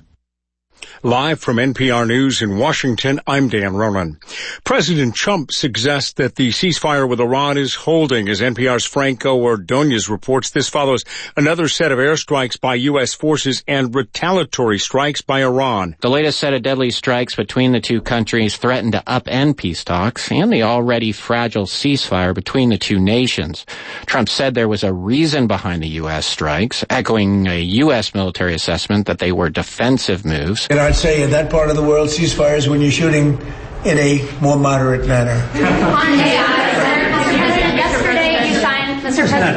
Live from N P R News in Washington, I'm Dan Ronan. President Trump suggests that the ceasefire with Iran is holding. As N P R's Franco Ordonez reports, this follows another set of airstrikes by U S forces and retaliatory strikes by Iran. The latest set of deadly strikes between the two countries threaten to upend peace talks and the already fragile ceasefire between the two nations. Trump said there was a reason behind the U S strikes, echoing a U S military assessment that they were defensive moves. And I'd say in that part of the world, ceasefires when you're shooting in a more moderate manner. On A I, yesterday you signed, Mister It's President. not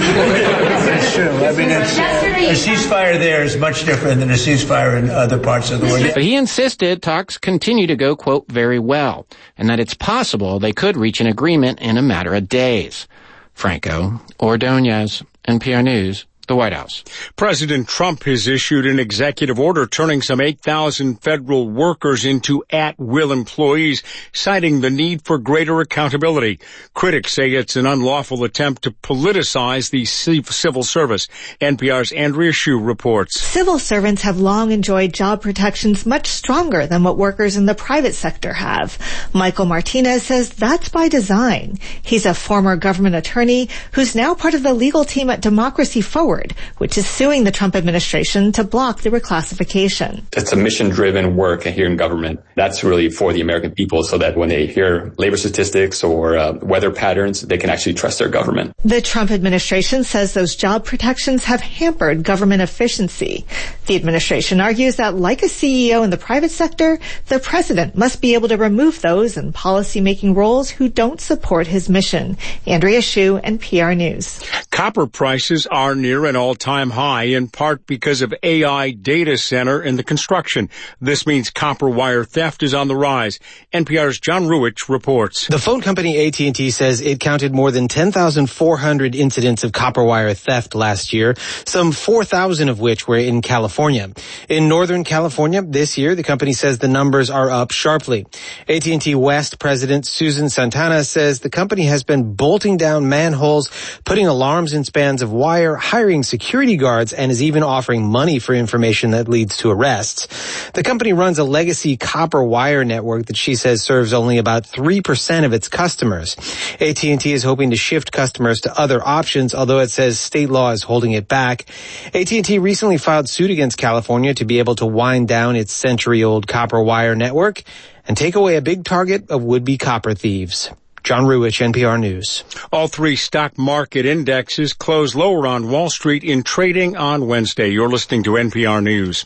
dead. It's true. I mean, it's, a ceasefire there is much different than a ceasefire in other parts of the world. But he insisted talks continue to go, quote, very well, and that it's possible they could reach an agreement in a matter of days. Franco Ordonez, N P R News. The White House. President Trump has issued an executive order turning some eight thousand federal workers into at-will employees, citing the need for greater accountability. Critics say it's an unlawful attempt to politicize the civil service. N P R's Andrea Hsu reports. Civil servants have long enjoyed job protections much stronger than what workers in the private sector have. Michael Martinez says that's by design. He's a former government attorney who's now part of the legal team at Democracy Forward, which is suing the Trump administration to block the reclassification. It's a mission-driven work here in government. That's really for the American people so that when they hear labor statistics or uh, weather patterns, they can actually trust their government. The Trump administration says those job protections have hampered government efficiency. The administration argues that like a C E O in the private sector, the president must be able to remove those in policy-making roles who don't support his mission. Andrea Hsu, N P R News. Copper prices are near an all-time high, in part because of A I data center in the construction. This means copper wire theft is on the rise. N P R's John Ruwitch reports. The phone company A T and T says it counted more than ten thousand four hundred incidents of copper wire theft last year, some four thousand of which were in California. In Northern California this year, the company says the numbers are up sharply. A T and T West President Susan Santana says the company has been bolting down manholes, putting alarms in spans of wire, hiring security guards, and is even offering money for information that leads to arrests. The company runs a legacy copper wire network that she says serves only about three percent of its customers. A T and T is hoping to shift customers to other options, although it says state law is holding it back. A T and T recently filed suit against California to be able to wind down its century-old copper wire network and take away a big target of would-be copper thieves. John Ruwitch, N P R News. All three stock market indexes closed lower on Wall Street in trading on Wednesday. You're listening to N P R News.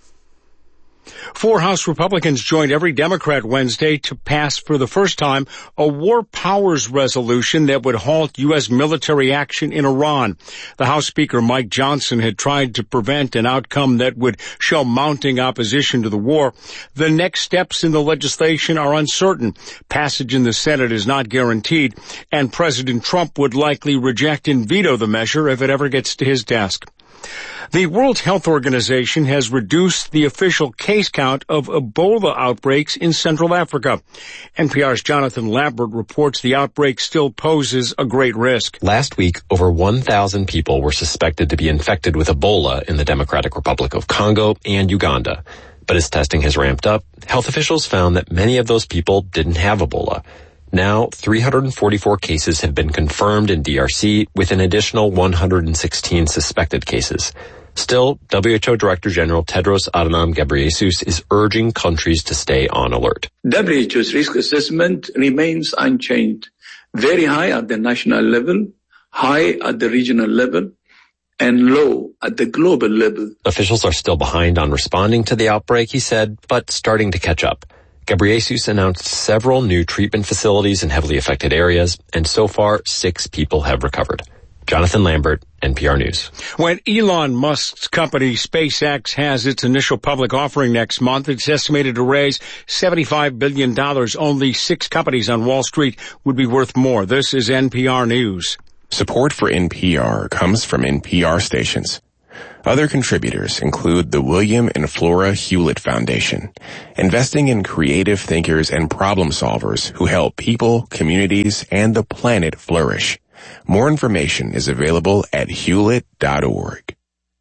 Four House Republicans joined every Democrat Wednesday to pass for the first time a war powers resolution that would halt U S military action in Iran. The House Speaker Mike Johnson had tried to prevent an outcome that would show mounting opposition to the war. The next steps in the legislation are uncertain. Passage in the Senate is not guaranteed, and President Trump would likely reject and veto the measure if it ever gets to his desk. The World Health Organization has reduced the official case count of Ebola outbreaks in Central Africa. N P R's Jonathan Lambert reports the outbreak still poses a great risk. Last week, over one thousand people were suspected to be infected with Ebola in the Democratic Republic of Congo and Uganda. But as testing has ramped up, health officials found that many of those people didn't have Ebola. Now, three hundred forty-four cases have been confirmed in D R C, with an additional one hundred sixteen suspected cases. Still, W H O Director General Tedros Adhanom Ghebreyesus is urging countries to stay on alert. W H O's risk assessment remains unchanged, very high at the national level, high at the regional level, and low at the global level. Officials are still behind on responding to the outbreak, he said, but starting to catch up. Ghebreyesus announced several new treatment facilities in heavily affected areas, and so far, six people have recovered. Jonathan Lambert, N P R News. When Elon Musk's company SpaceX has its initial public offering next month, it's estimated to raise seventy-five billion dollars. Only six companies on Wall Street would be worth more. This is N P R News. Support for N P R comes from N P R stations. Other contributors include the William and Flora Hewlett Foundation, investing in creative thinkers and problem solvers who help people, communities, and the planet flourish. More information is available at hewlett dot org.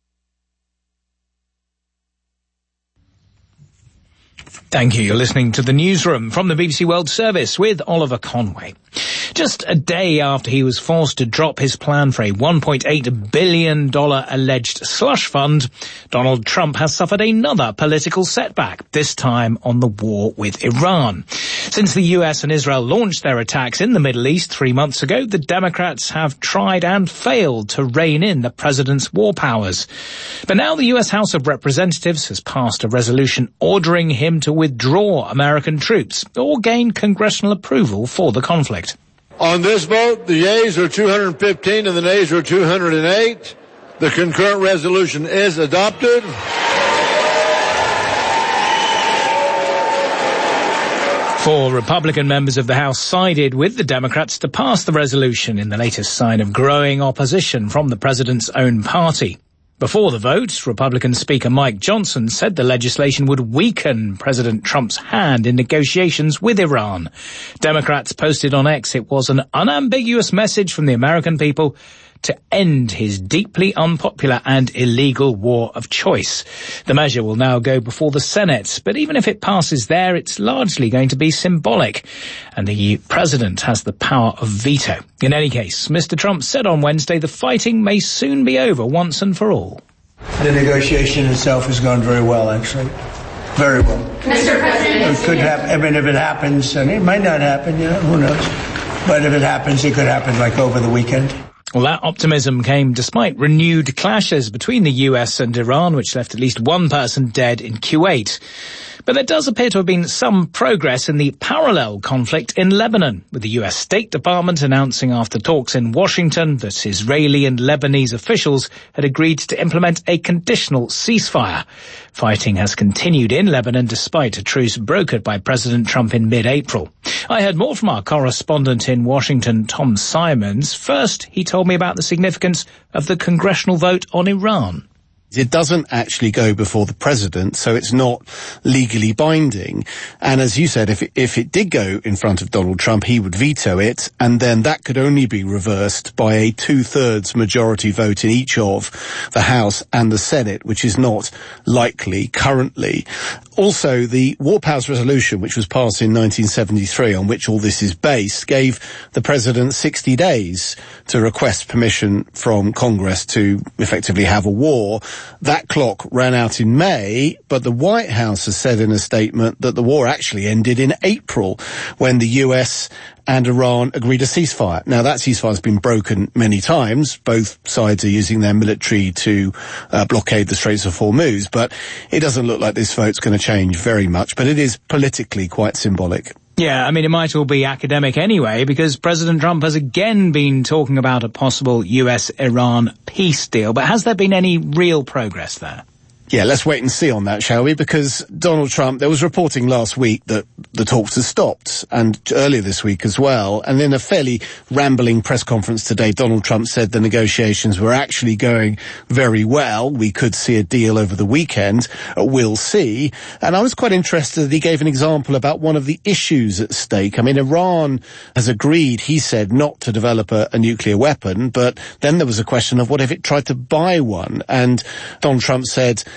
Thank you. You're listening to the Newsroom from the B B C World Service with Oliver Conway. Just a day after he was forced to drop his plan for a one point eight billion dollars alleged slush fund, Donald Trump has suffered another political setback, this time on the war with Iran. Since the U S and Israel launched their attacks in the Middle East three months ago, the Democrats have tried and failed to rein in the president's war powers. But now the U S House of Representatives has passed a resolution ordering him to withdraw American troops or gain congressional approval for the conflict. On this vote, the yeas are two hundred fifteen and the nays are two hundred eight. The concurrent resolution is adopted. Four Republican members of the House sided with the Democrats to pass the resolution in the latest sign of growing opposition from the president's own party. Before the vote, Republican Speaker Mike Johnson said the legislation would weaken President Trump's hand in negotiations with Iran. Democrats posted on X it was an unambiguous message from the American people to end his deeply unpopular and illegal war of choice. The measure will now go before the Senate, but even if it passes there, it's largely going to be symbolic, and the president has the power of veto. In any case, Mister Trump said on Wednesday the fighting may soon be over once and for all. The negotiation itself has gone very well, actually. Very well. Mister President, it could happen. I mean, if it happens, and it might not happen, you know, who knows? But if it happens, it could happen like over the weekend. Well, that optimism came despite renewed clashes between the U S and Iran, which left at least one person dead in Kuwait. But there does appear to have been some progress in the parallel conflict in Lebanon, with the U S State Department announcing after talks in Washington that Israeli and Lebanese officials had agreed to implement a conditional ceasefire. Fighting has continued in Lebanon despite a truce brokered by President Trump in mid-April. I heard more from our correspondent in Washington, Tom Simons. First, he told me about the significance of the congressional vote on Iran. It doesn't actually go before the president, so it's not legally binding. And as you said, if it, if it did go in front of Donald Trump, he would veto it, and then that could only be reversed by a two-thirds majority vote in each of the House and the Senate, which is not likely currently. Also, the War Powers Resolution, which was passed in nineteen seventy-three, on which all this is based, gave the president sixty days to request permission from Congress to effectively have a war. That clock ran out in May, but the White House has said in a statement that the war actually ended in April when the U S and Iran agreed a ceasefire. Now, that ceasefire has been broken many times. Both sides are using their military to uh, blockade the Straits of Hormuz, but it doesn't look like this vote's going to change very much, but it is politically quite symbolic. Yeah, I mean, it might all be academic anyway, because President Trump has again been talking about a possible U S Iran peace deal. But has there been any real progress there? Yeah, let's wait and see on that, shall we? Because Donald Trump, there was reporting last week that the talks had stopped, and earlier this week as well. And in a fairly rambling press conference today, Donald Trump said the negotiations were actually going very well. We could see a deal over the weekend. We'll see. And I was quite interested that he gave an example about one of the issues at stake. I mean, Iran has agreed, he said, not to develop a, a nuclear weapon, but then there was a question of what if it tried to buy one? And Donald Trump said,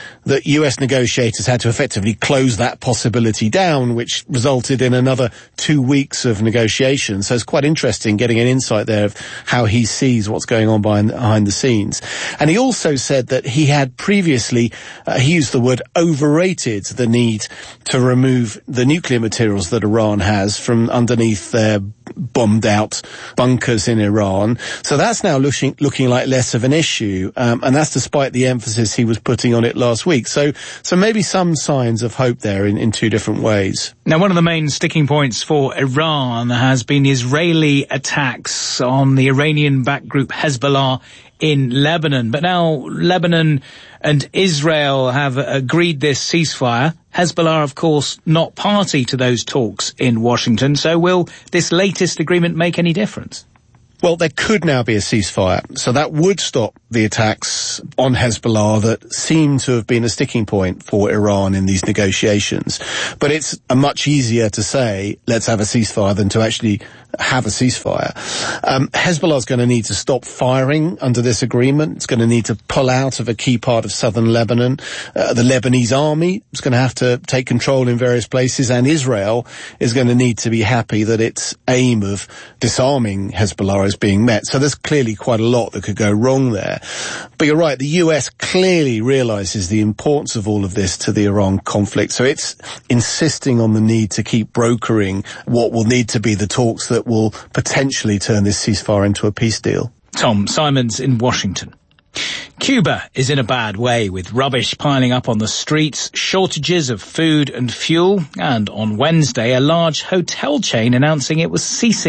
that U S negotiators had to effectively close that possibility down, which resulted in another two weeks of negotiations. So it's quite interesting getting an insight there of how he sees what's going on behind, behind the scenes. And he also said that he had previously, uh, he used the word overrated the need to remove the nuclear materials that Iran has from underneath their bombed out bunkers in Iran. So that's now looking, looking like less of an issue. Um, and that's despite the emphasis he was putting on it last week. So, so maybe some signs of hope there in, in two different ways. Now, one of the main sticking points for Iran has been Israeli attacks on the Iranian-backed group Hezbollah in Lebanon. But now Lebanon and Israel have agreed this ceasefire. Hezbollah, of course, not party to those talks in Washington. So will this latest agreement make any difference? Well, there could now be a ceasefire, so that would stop the attacks on Hezbollah that seem to have been a sticking point for Iran in these negotiations. But it's a much easier to say, let's have a ceasefire, than to actually have a ceasefire. Um, Hezbollah's going to need to stop firing under this agreement. It's going to need to pull out of a key part of southern Lebanon. Uh, the Lebanese army is going to have to take control in various places, and Israel is going to need to be happy that its aim of disarming Hezbollah is being met. So there's clearly quite a lot that could go wrong there. But you're right, the U S clearly realizes the importance of all of this to the Iran conflict. So it's insisting on the need to keep brokering what will need to be the talks that will potentially turn this ceasefire into a peace deal. Tom Simons in Washington. Cuba is in a bad way, with rubbish piling up on the streets, shortages of food and fuel, and on Wednesday a large hotel chain announcing it was ceasing